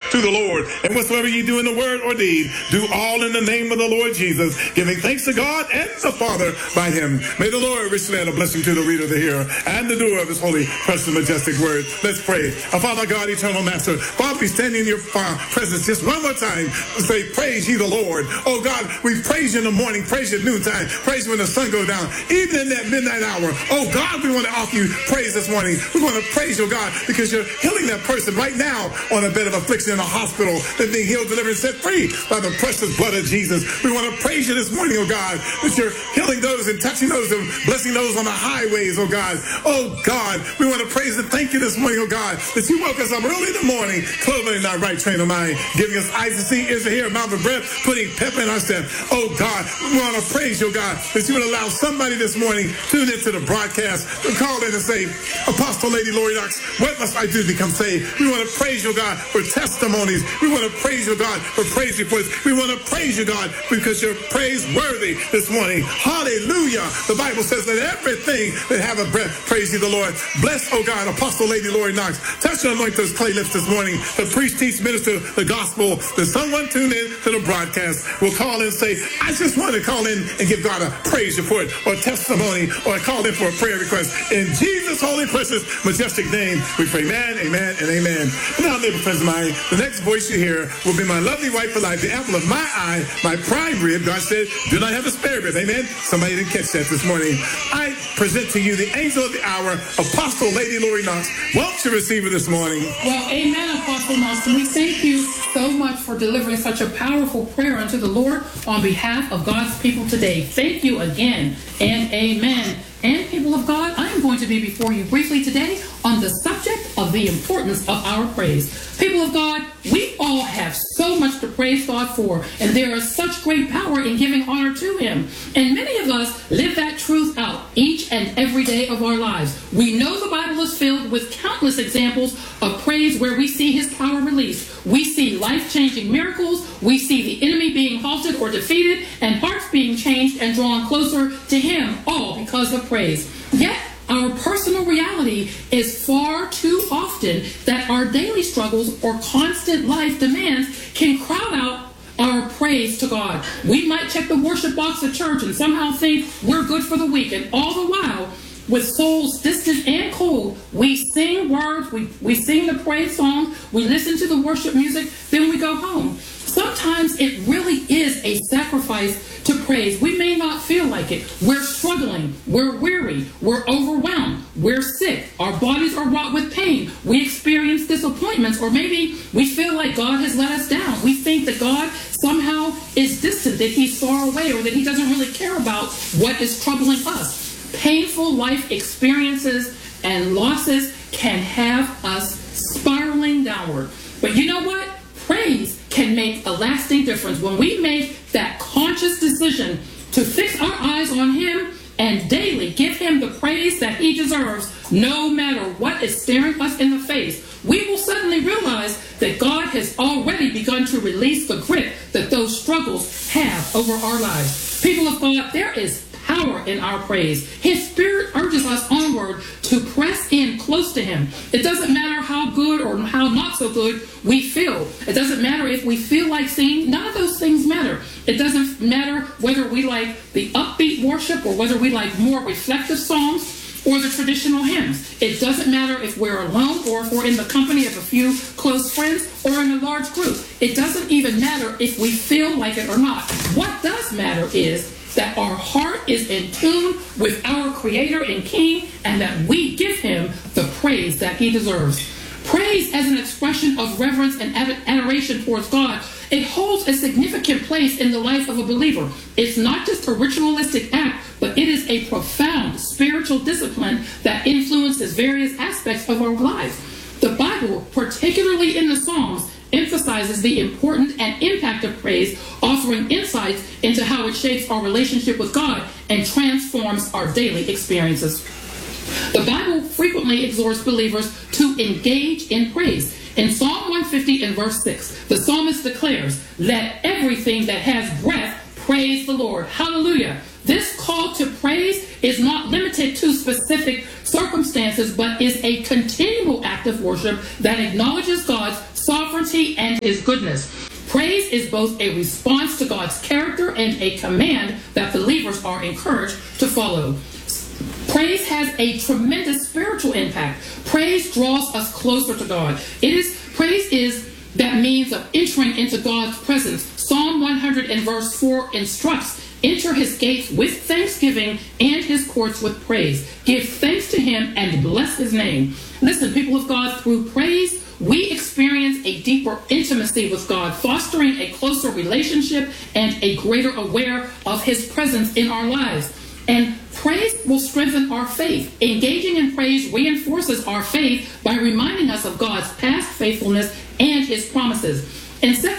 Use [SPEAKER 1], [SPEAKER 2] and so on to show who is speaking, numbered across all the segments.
[SPEAKER 1] to the Lord. And whatsoever ye do in the word or deed, do all in the name of the Lord Jesus, giving thanks to God and the Father by him. May the Lord richly add a blessing to the reader, the hearer, and the doer of his holy, precious, and majestic word. Let's pray. Our Father God, eternal Master, Father, we stand in your presence just one more time to say, praise ye the Lord. Oh God, we praise you in the morning, praise you at noontime, praise you when the sun goes down, even in that midnight hour. Oh God, we want to offer you praise this morning. We want to praise you, God, because you're healing that person right now on a bed of affliction in a hospital. They're being healed, delivered, and set free by the precious blood of Jesus. We want to praise you this morning, oh God, that you're healing those and touching those and blessing those on the highways, oh God. Oh God, we want to praise and thank you this morning, oh God, that you woke us up early in the morning, clothing in our right train of mind, giving us eyes to see, ears to hear, mouth of breath, putting pepper in our step. Oh God, we want to praise you, God, that you would allow somebody this morning tune into the broadcast to call in and say, Apostle Lady Lori Knox, what must I do to become saved? We want to praise you, God, for testimonies. We want to praise you, God, for praise reports. We want to praise you, God, because you're praiseworthy this morning. Hallelujah. The Bible says that everything that have a breath, praise you, the Lord. Bless, oh God, Apostle Lady Lori Knox. Touch and anoint those clay lips this morning to preach, teach, minister the gospel. That someone tune in to the broadcast will call in and say, I just want to call in and give God a praise report or testimony, or call in for a prayer request. In Jesus' holy, precious, majestic name, we pray, amen, amen, and amen. Now, neighbor friends of mine, the next voice you hear will be my lovely wife for life, the apple of my eye, my prime rib. God said, do not have a spare rib. Amen. Somebody didn't catch that this morning. I present to you the angel of the hour, Apostle Lady Lori Knox. Won't you receive her this morning?
[SPEAKER 2] Well, amen, Apostle Nelson. We thank you so much for delivering such a powerful prayer unto the Lord on behalf of God's people today. Thank you again, and amen. And people of God, I am going to be before you briefly today on the subject of the importance of our praise. People of God, we all have so much to praise God for, and there is such great power in giving honor to him. And many of us live that truth out each and every day of our lives. We know the Bible is filled with countless examples of praise where we see his power released. We see life-changing miracles. We see the enemy being halted or defeated, and hearts being changed and drawn closer to him, all because of praise. Yet, our personal reality is far too often that our daily struggles or constant life demands can crowd out our praise to God. We might check the worship box at church and somehow think we're good for the week, and all the while, with souls distant and cold, we sing words, we sing the praise songs, we listen to the worship music, then we go home. Sometimes it really is a sacrifice to praise. We may not feel like it. We're struggling. We're weary. We're overwhelmed. We're sick. Our bodies are wrought with pain. We experience disappointments, or maybe we feel like God has let us down. We think that God somehow is distant, that he's far away, or that he doesn't really care about what is troubling us. Painful life experiences and losses can have us spiraling downward. But you know what? Praise can make a lasting difference. When we make that conscious decision to fix our eyes on him and daily give him the praise that he deserves, no matter what is staring us in the face, we will suddenly realize that God has already begun to release the grip that those struggles have over our lives. People of God, there is power in our praise. His Spirit urges us onward to press in close to him. It doesn't matter how good or how not so good we feel. It doesn't matter if we feel like singing. None of those things matter. It doesn't matter whether we like the upbeat worship or whether we like more reflective songs or the traditional hymns. It doesn't matter if we're alone or if we're in the company of a few close friends or in a large group. It doesn't even matter if we feel like it or not. What does matter is that our heart is in tune with our Creator and King, and that we give him the praise that he deserves. Praise as an expression of reverence and adoration towards God, it holds a significant place in the life of a believer. It's not just a ritualistic act, but it is a profound spiritual discipline that influences various aspects of our lives. The Bible, particularly in the Psalms, emphasizes the importance and impact of praise, offering insights into how it shapes our relationship with God and transforms our daily experiences. The Bible frequently exhorts believers to engage in praise. In Psalm 150 and verse 6, the psalmist declares, "Let everything that has breath praise the Lord." Hallelujah. This call to praise is not limited to specific circumstances, but is a continual act of worship that acknowledges God's sovereignty, and his goodness. Praise is both a response to God's character and a command that believers are encouraged to follow. Praise has a tremendous spiritual impact. Praise draws us closer to God. Praise is that means of entering into God's presence. Psalm 100 and verse 4 instructs, enter his gates with thanksgiving and his courts with praise. Give thanks to him and bless his name. Listen, people of God, through praise, we experience a deeper intimacy with God, fostering a closer relationship and a greater aware of his presence in our lives. And praise will strengthen our faith. Engaging in praise reinforces our faith by reminding us of God's past faithfulness and his promises. In 2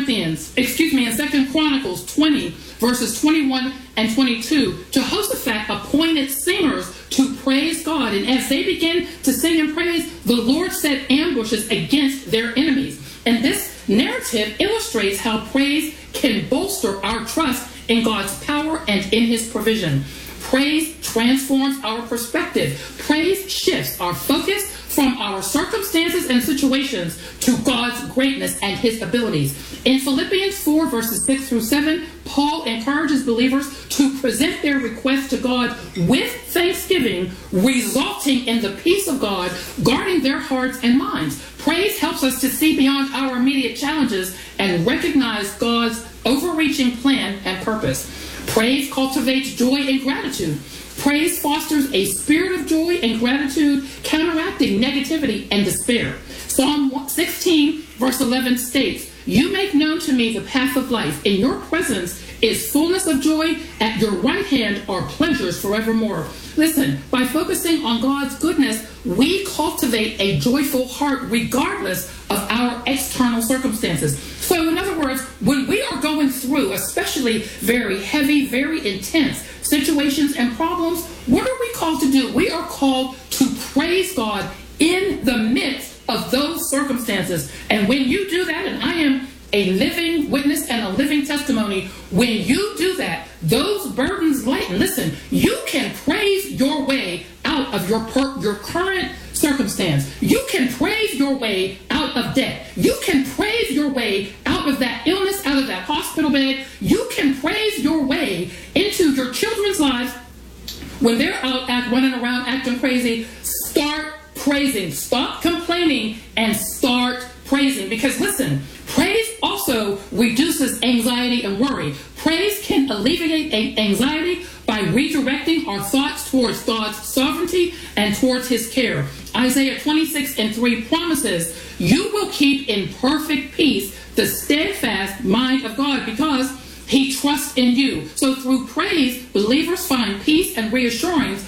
[SPEAKER 2] Chronicles 20, verses 21 and 22, Jehoshaphat appointed singers to praise God. And as they began to sing and praise, the Lord set ambushes against their enemies. And this narrative illustrates how praise can bolster our trust in God's power and in his provision. Praise transforms our perspective. Praise shifts our focus from our circumstances and situations to God's greatness and his abilities. In Philippians 4, verses 6 through 7, Paul encourages believers to present their requests to God with thanksgiving, resulting in the peace of God, guarding their hearts and minds. Praise helps us to see beyond our immediate challenges and recognize God's overreaching plan and purpose. Praise cultivates joy and gratitude. Praise fosters a spirit of joy and gratitude, counteracting negativity and despair. Psalm 16, verse 11 states, you make known to me the path of life. In your presence is fullness of joy. At your right hand are pleasures forevermore. Listen, by focusing on God's goodness, we cultivate a joyful heart regardless of our external circumstances. So in other words, when we are going through, especially very heavy, very intense situations and problems, what are we called to do? We are called to praise God in the midst of those circumstances. And when you do that, and I am a living witness and a living testimony, when you do that, those burdens lighten. Listen, you can praise your way out of your current circumstance. You can praise your way out of debt. You can praise your way out of that illness, out of that hospital bed. You can praise your way into your children's lives when they're out running around acting crazy. Start praising. Stop complaining and start praising. Because listen, praise also reduces anxiety and worry. Praise can alleviate anxiety by redirecting our thoughts towards God's sovereignty and towards his care. Isaiah 26 and 3 promises, you will keep in perfect peace the steadfast mind of God because he trusts in you. So through praise, believers find peace and reassurance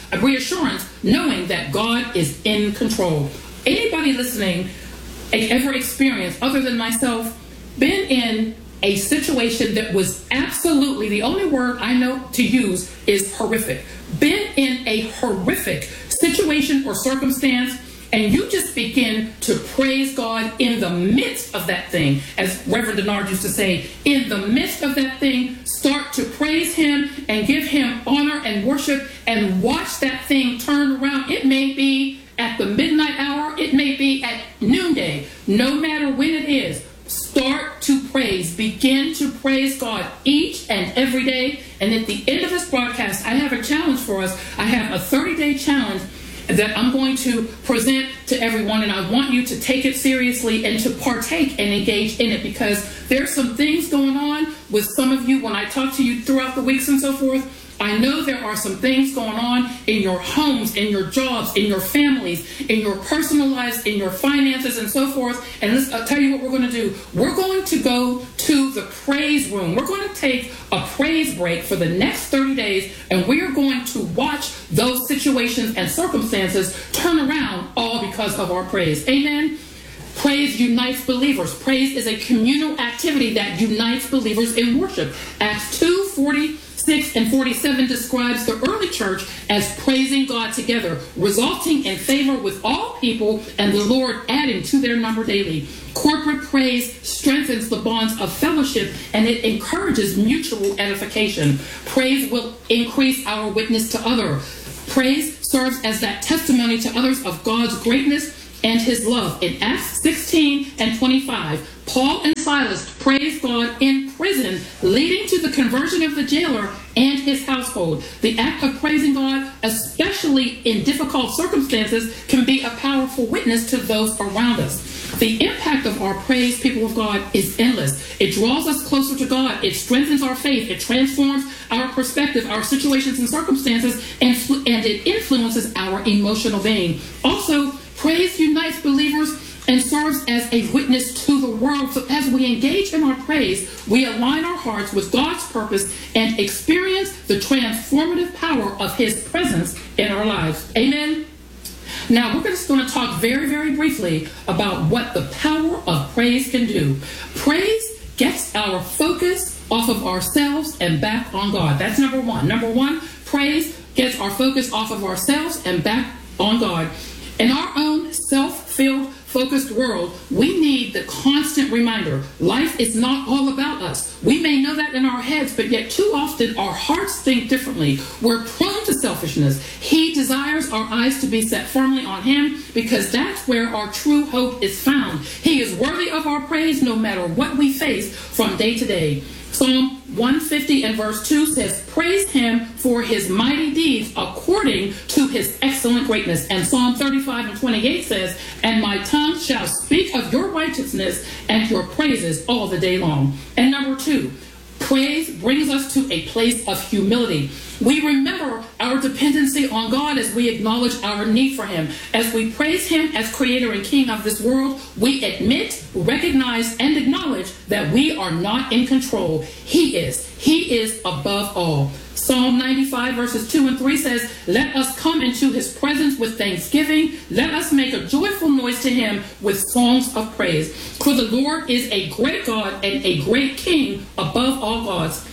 [SPEAKER 2] knowing that God is in control. Anybody listening ever experienced, other than myself, been in a situation that was absolutely, the only word I know to use is horrific. Been in a horrific situation or circumstance, and you just begin to praise God in the midst of that thing. As Reverend Denard used to say, in the midst of that thing, start to praise him and give him honor and worship and watch that thing turn around. It may be at the midnight hour, it may be at noonday, no matter when it is. Start to praise. Begin to praise God each and every day. And at the end of this broadcast, I have a challenge for us. I have a 30-day challenge that I'm going to present to everyone, and I want you to take it seriously and to partake and engage in it, because there's some things going on with some of you when I talk to you throughout the weeks and so forth. I know there are some things going on in your homes, in your jobs, in your families, in your personal lives, in your finances, and so forth. And I'll tell you what we're going to do. We're going to go to the praise room. We're going to take a praise break for the next 30 days, and we are going to watch those situations and circumstances turn around, all because of our praise. Amen. Praise unites believers. Praise is a communal activity that unites believers in worship. Acts 2:46 and 47 describes the early church as praising God together, resulting in favor with all people and the Lord adding to their number daily. Corporate praise strengthens the bonds of fellowship and it encourages mutual edification. Praise will increase our witness to others. Praise serves as that testimony to others of God's greatness and his love. In Acts 16 and 25, Paul and Silas praised God in prison, leading to the conversion of the jailer and his household. The act of praising God, especially in difficult circumstances, can be a powerful witness to those around us. The impact of our praise, people of God, is endless. It draws us closer to God. It strengthens our faith. It transforms our perspective, our situations and circumstances, and it influences our emotional being. Also, praise unites believers and serves as a witness to the world. So as we engage in our praise, we align our hearts with God's purpose and experience the transformative power of his presence in our lives. Amen. Now, we're just going to talk very, very briefly about what the power of praise can do. Praise gets our focus off of ourselves and back on God. That's number one. Number one, praise gets our focus off of ourselves and back on God. In our own self-filled, focused world, we need the constant reminder. Life is not all about us. We may know that in our heads, but yet too often our hearts think differently. We're prone to selfishness. He desires our eyes to be set firmly on him because that's where our true hope is found. He is worthy of our praise no matter what we face from day to day. Psalm 150 and verse 2 says, praise him for his mighty deeds according to his excellent greatness. And Psalm 35 and 28 says, and my tongue shall speak of your righteousness and your praises all the day long. And number two, praise brings us to a place of humility. We remember our dependency on God as we acknowledge our need for him. As we praise him as creator and king of this world, we admit, recognize, and acknowledge that we are not in control. He is. He is above all. Psalm 95 verses 2 and 3 says, let us come into his presence with thanksgiving. Let us make a joyful noise to him with songs of praise. For the Lord is a great God and a great king above all gods.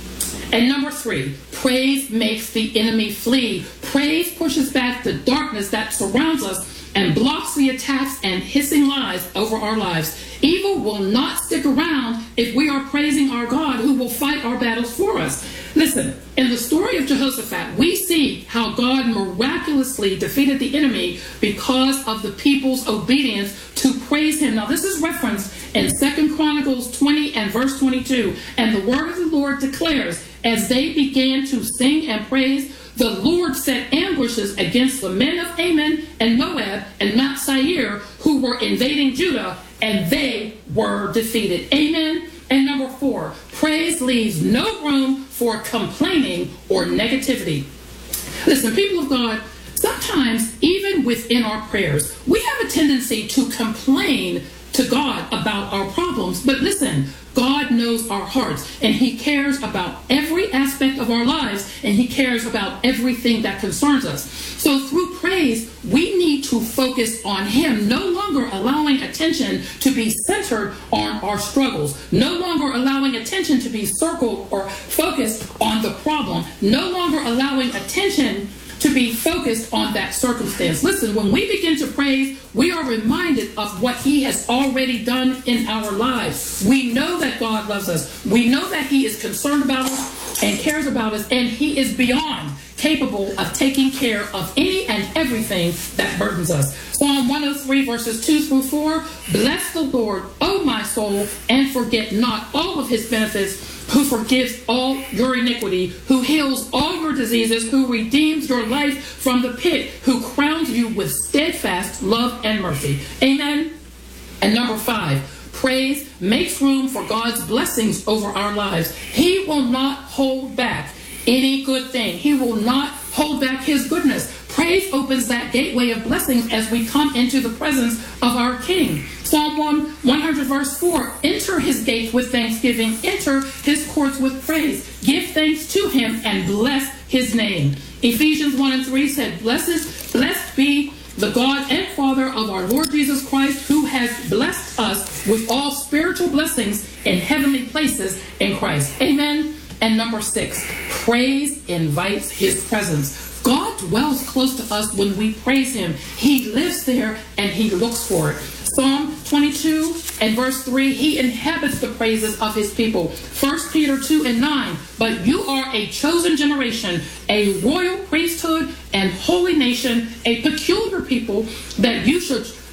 [SPEAKER 2] And number three, praise makes the enemy flee. Praise pushes back the darkness that surrounds us and blocks the attacks and hissing lies over our lives. Evil will not stick around if we are praising our God who will fight our battles for us. Listen, in the story of Jehoshaphat, we see how God miraculously defeated the enemy because of the people's obedience to praise him. Now, this is referenced in 2 Chronicles 20 and verse 22. And the word of the Lord declares, as they began to sing and praise, the Lord set ambushes against the men of Ammon and Moab and Mount Seir who were invading Judah, and they were defeated. Amen. And number four, praise leaves no room for complaining or negativity. Listen, people of God, sometimes even within our prayers, we have a tendency to complain to God about our problems. But listen, God knows our hearts, and he cares about every aspect of our lives, and he cares about everything that concerns us. So through praise, we need to focus on him, no longer allowing attention to be centered on our struggles, no longer allowing attention to be circled or focused on the problem, no longer allowing attention to be focused on that circumstance. Listen, when we begin to praise, we are reminded of what he has already done in our lives. We know that God loves us. We know that he is concerned about us and cares about us, and he is beyond capable of taking care of any and everything that burdens us. Psalm 103 verses 2 through 4, bless the Lord, O my soul, and forget not all of his benefits, who forgives all your iniquity, who heals all your diseases, who redeems your life from the pit, who crowns you with steadfast love and mercy. Amen. And number 5, praise makes room for God's blessings over our lives. He will not hold back any good thing. He will not hold back his goodness. Praise opens that gateway of blessings as we come into the presence of our King. Psalm 100 verse 4, enter his gates with thanksgiving, enter his courts with praise. Give thanks to him and bless his name. Ephesians 1 and 3 said, blessed be the God and Father of our Lord Jesus Christ, who has blessed us with all spiritual blessings in heavenly places in Christ. Amen. And number 6, praise invites his presence. God dwells close to us when we praise him. He lives there and he looks for it. Psalm 22 and verse 3, he inhabits the praises of his people. 1 Peter 2 and 9, but you are a chosen generation, a royal priesthood and holy nation, a peculiar people, that you should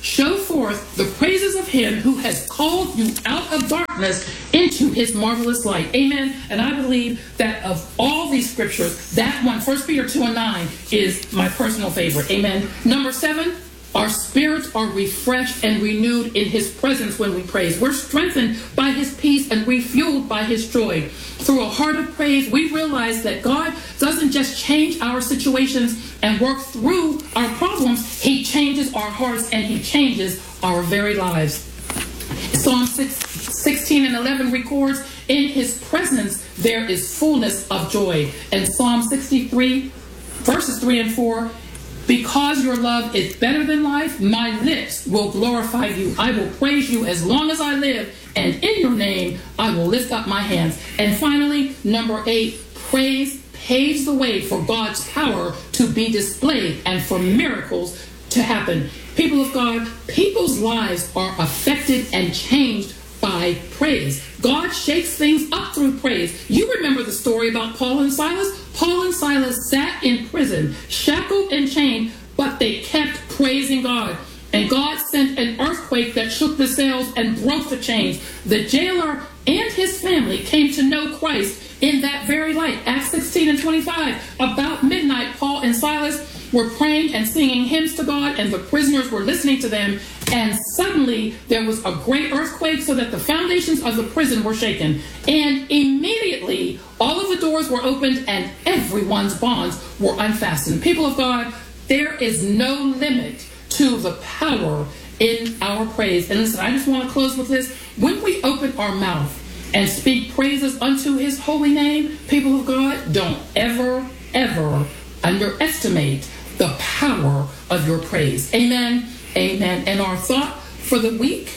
[SPEAKER 2] show forth the praises of him who has called you out of darkness into his marvelous light. Amen. And I believe that of all these scriptures, that one, 1 Peter 2:9, is my personal favorite. Amen. Number 7, our spirits are refreshed and renewed in his presence when we praise. We're strengthened by his peace and refueled by his joy. Through a heart of praise, we realize that God doesn't just change our situations and work through our problems. He changes our hearts and he changes our very lives. Psalm 16:11 records, in his presence there is fullness of joy. And Psalm 63 verses 3 and 4, because your love is better than life, my lips will glorify you. I will praise you as long as I live, and in your name I will lift up my hands. And finally, number 8, praise paves the way for God's power to be displayed and for miracles to happen. People of God, people's lives are affected and changed by praise. God shakes things up through praise. You remember the story about Paul and Silas? Paul and Silas sat in prison, shackled and chained, but they kept praising God. And God sent an earthquake that shook the sails and broke the chains. The jailer and his family came to know Christ in that very light. Acts 16:25. About midnight, Paul and Silas were praying and singing hymns to God, and the prisoners were listening to them. And suddenly there was a great earthquake so that the foundations of the prison were shaken. And immediately all of the doors were opened and everyone's bonds were unfastened. People of God, there is no limit to the power in our praise. And listen, I just want to close with this. When we open our mouth and speak praises unto his holy name, people of God, don't ever, ever underestimate the power of your praise. Amen. Amen. And our thought for the week,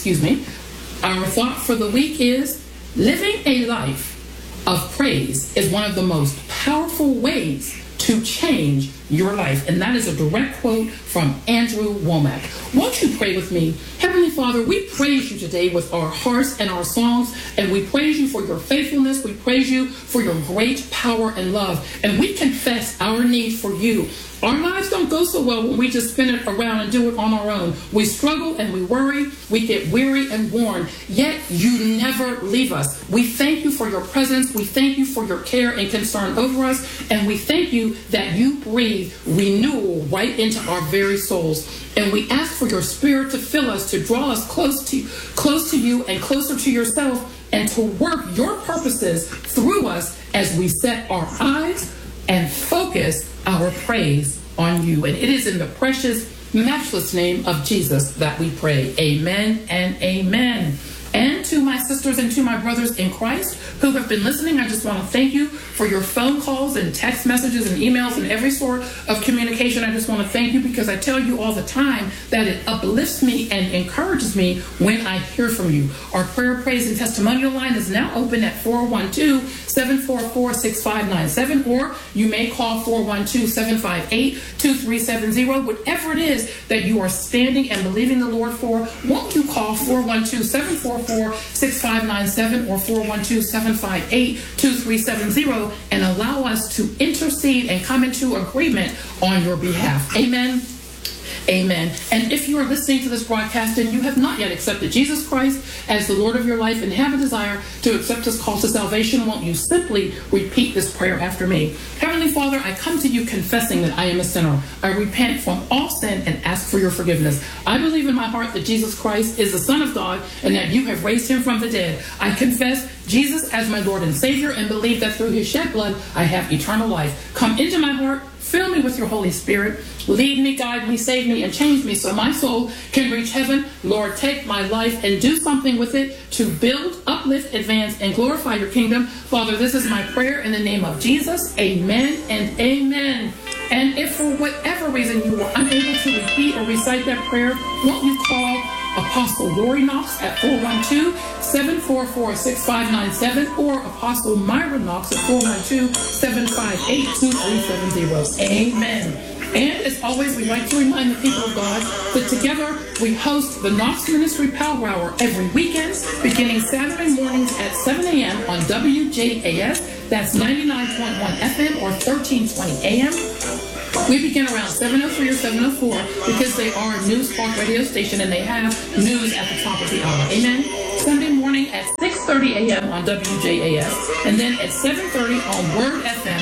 [SPEAKER 2] is living a life of praise is one of the most powerful ways to change your life. And that is a direct quote from Andrew Womack. Won't you pray with me? Heavenly Father, we praise you today with our hearts and our songs, and we praise you for your faithfulness. We praise you for your great power and love. And we confess our need for you. Our lives don't go so well when we just spin it around and do it on our own. We struggle and we worry. We get weary and worn. Yet you never leave us. We thank you for your presence. We thank you for your care and concern over us. And we thank you that you breathe renewal right into our very souls. And we ask for your spirit to fill us, to draw us close to you and closer to yourself, and to work your purposes through us as we set our eyes and focus our praise on you. And it is in the precious, matchless name of Jesus that we pray. Amen and amen. And to my sisters and to my brothers in Christ who have been listening, I just want to thank you for your phone calls and text messages and emails and every sort of communication. I just want to thank you because I tell you all the time that it uplifts me and encourages me when I hear from you. Our prayer, praise, and testimonial line is now open at 412-744-6597, or you may call 412-758-2370. Whatever it is that you are standing and believing the Lord for, won't you call 412-744-6597 or 412-758-2370 and allow us to intercede and come into agreement on your behalf. Amen. Amen. And if you are listening to this broadcast and you have not yet accepted Jesus Christ as the Lord of your life and have a desire to accept his call to salvation, won't you simply repeat this prayer after me? Heavenly Father, I come to you confessing that I am a sinner. I repent from all sin and ask for your forgiveness. I believe in my heart that Jesus Christ is the Son of God and that you have raised him from the dead. I confess Jesus as my Lord and Savior and believe that through his shed blood I have eternal life. Come into my heart, fill me with your Holy Spirit. Lead me, guide me, save me, and change me so my soul can reach heaven. Lord, take my life and do something with it to build, uplift, advance, and glorify your kingdom. Father, this is my prayer in the name of Jesus. Amen and amen. And if for whatever reason you were unable to repeat or recite that prayer, won't you call Apostle Lori Knox at 412-744-6597 or Apostle Myra Knox at 412-758-2370. Amen. And as always, we'd like to remind the people of God that together we host the Knox Ministry Power Hour every weekend, beginning Saturday mornings at 7 a.m. on WJAS. That's 99.1 FM or 1320 AM. We begin around 7:03 or 7:04 because they are a news talk radio station and they have news at the top of the hour. Amen. Sunday morning at 6:30 a.m. on WJAS, and then at 7:30 on Word FM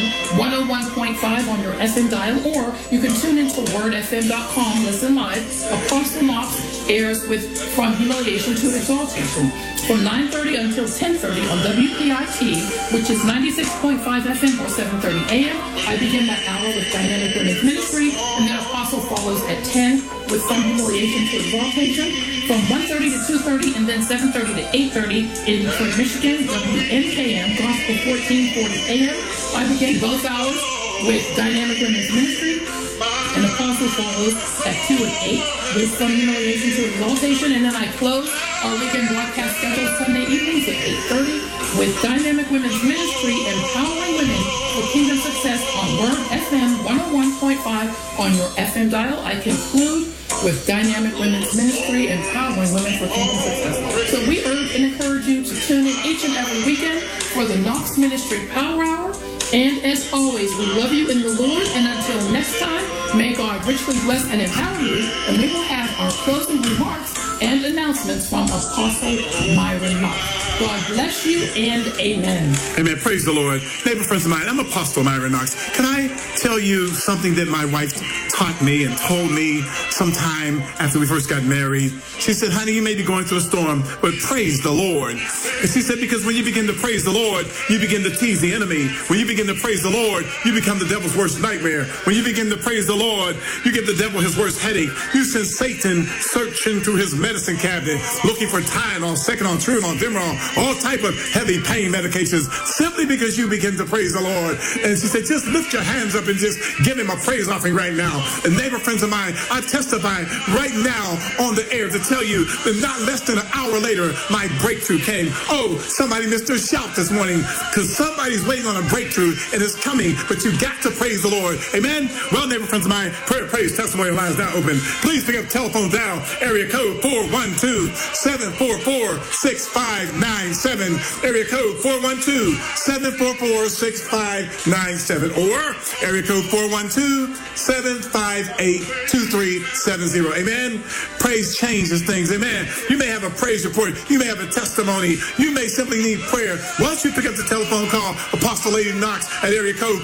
[SPEAKER 2] 101.5 on your FM dial, or you can tune into wordfm.com, listen live. Apostle Knox airs from humiliation to exaltation from 9:30 until 10:30 on WPIT, which is 96.5 FM or 7:30 a.m. I begin that hour with Dynamic Women's Ministry, and then Apostle follows at 10 with From Humiliation to Exaltation, from 1:30 to 2:30, and then 7:30 to 8:30 in Detroit, Michigan, WNKM, Gospel 1440 AM. I begin both hours with Dynamic Women's Ministry, and Apostle follows at 2 and 8 with From Humiliation to Exaltation, and then I close our weekend broadcast schedule Sunday evenings at 8:30 with Dynamic Women's Ministry, empowering women for kingdom success on Word FM 101.5 on your FM dial. I conclude with Dynamic Women's Ministry, empowering women for kingdom success. So we urge and encourage you to tune in each and every weekend for the Knox Ministry Power Hour. And as always, we love you in the Lord. And until next time, may God richly bless and empower you. And we will have our closing remarks and announcements from Apostle Myron Knox. God bless you and amen.
[SPEAKER 1] Amen. Praise the Lord. Neighbor friends of mine, I'm Apostle Myron Knox. Can I tell you something that my wife taught me and told me sometime after we first got married? She said, honey, you may be going through a storm, but praise the Lord. And she said, because when you begin to praise the Lord, you begin to tease the enemy. When you begin to praise the Lord, you become the devil's worst nightmare. When you begin to praise the Lord, you give the devil his worst headache. You send Satan searching through his medicine cabinet, looking for Tylenol, Seconal, Truanol, Demerol, all type of heavy pain medications, simply because you begin to praise the Lord. And she said, just lift your hands up and just give him a praise offering right now. And neighbor friends of mine, I testify right now on the air to tell you that not less than an hour later, my breakthrough came. Oh, somebody missed their shout this morning, because somebody's waiting on a breakthrough and it's coming, but you got to praise the Lord. Amen. Well, neighbor friends of mine, prayer, praise, testimony line is now open. Please pick up telephone dial, area code 412-744-6597, area code 412-744-6597, or area code 412-758-2370. Amen. Praise changes things. Amen. You may have a praise report. You may have a testimony. You may simply need prayer. Why don't you pick up the telephone call, Apostle Lady Knox, at area code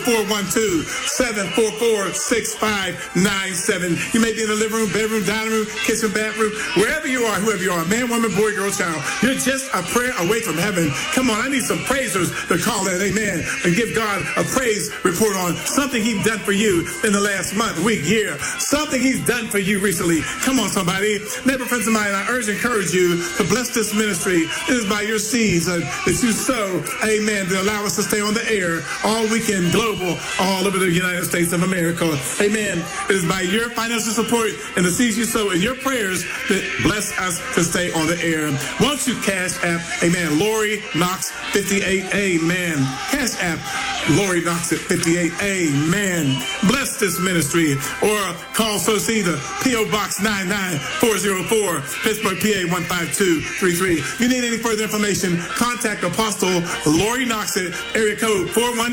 [SPEAKER 1] 412-744-6597. You may be in the living room, bedroom, dining room, kitchen, bathroom, wherever you are, whoever you are, man, woman, boy, girl, child. You're just a prayer away from heaven. Come on, I need some praisers to call in, amen, and give God a praise report on something he's done for you in the last month, week, year, something he's done for you recently. Come on, somebody. Neighbor friends of mine, I urge and encourage you to bless this ministry. It is by your seeds that you sow, amen, to allow us to stay on the air all weekend, global, all over the United States of America. Amen. It is by your financial support and the seeds you sow and your prayers that bless us to stay on the air. Won't you cash app, amen, Lori Knox 58, amen. Cash app Lori Knox at 58, amen. Bless this ministry, or call Sosida, P.O. Box 99404, Pittsburgh, PA 15233. If you need any further information, contact Apostle Lori Knox at area code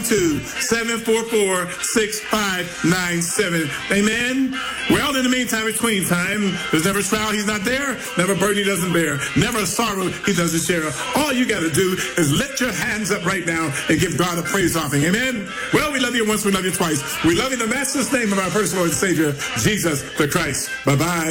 [SPEAKER 1] 412-744-6597. Amen. Well, in the meantime, between time, there's never a trial he's not there, never a burden he doesn't bear, never a sorrow he doesn't share. All you got to do is lift your hands up right now and give God a praise offering. Amen. Well, we love you once, we love you twice. We love you in the matchless name of our personal Lord and Savior, Jesus the Christ. Bye-bye.